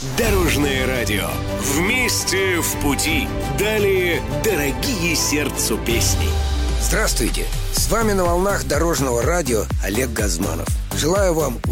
Дорожное радио. Вместе в пути. Далее дорогие сердцу песни. Здравствуйте! С вами на волнах Дорожного радио Олег Газманов. Желаю вам